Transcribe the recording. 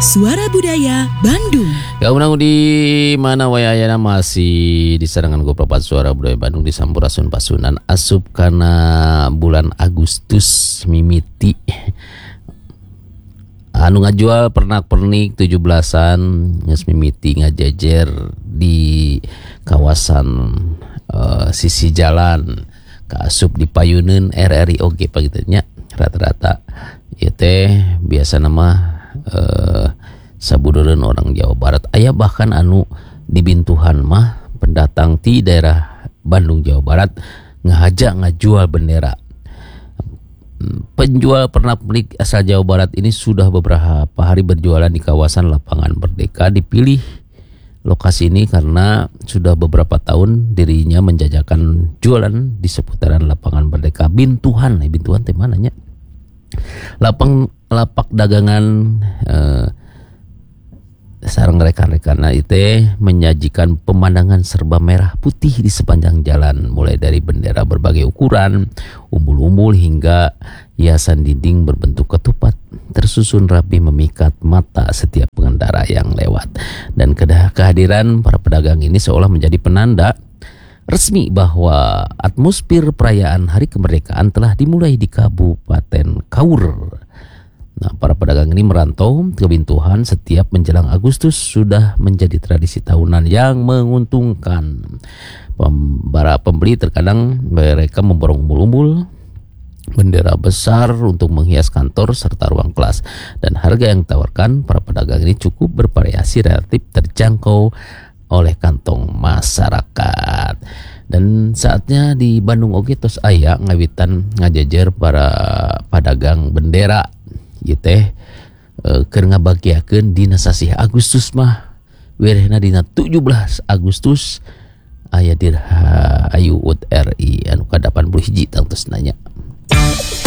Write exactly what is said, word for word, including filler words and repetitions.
Suara Budaya Bandung. Kamu di mana wayayana masih di sarangan Gopropat Suara Budaya Bandung di Sampurasun Pasunan asup karena bulan Agustus mimiti anu ngajual pernak-pernik tujuh belasan nges mimiti ngajejer di kawasan uh, sisi jalan kaasup di payuneun R R I oge pagitnya rata-rata ieu teh biasa nama Uh, sabudureun orang Jawa Barat. Aya bahkan anu di Bintuhan mah pendatang ti daerah Bandung Jawa Barat ngahaja ngajual bendera. Penjual pernak-pernik asal Jawa Barat ini sudah beberapa hari berjualan di kawasan Lapangan Merdeka. Dipilih lokasi ini karena sudah beberapa tahun dirinya menjajakan jualan di seputaran Lapangan Merdeka. Bintuhan, Bintuhan teh mananya? Lapang lapak dagangan eh, sareng rekan-rekan itu menyajikan pemandangan serba merah putih di sepanjang jalan, mulai dari bendera berbagai ukuran, umbul-umbul hingga hiasan dinding berbentuk ketupat tersusun rapi memikat mata setiap pengendara yang lewat. Dan kehadiran para pedagang ini seolah menjadi penanda resmi bahwa atmosfer perayaan Hari Kemerdekaan telah dimulai di Kabupaten Kaur. Nah, para pedagang ini merantau ke Bintuhan setiap menjelang Agustus sudah menjadi tradisi tahunan yang menguntungkan. Para pembeli terkadang mereka memborong umbul-umbul, bendera besar untuk menghias kantor serta ruang kelas. Dan harga yang ditawarkan para pedagang ini cukup bervariasi, relatif terjangkau oleh kantong masyarakat. Dan saatnya di Bandung oge tos aya ngawitan ngajejer para pedagang bendera ieu teh e, keur ngabagiakeun dina sasih Agustus mah werehna dina tujuh belas Agustus aya dirha ayu U T R I anu ka delapan puluh hiji tangtus nanya.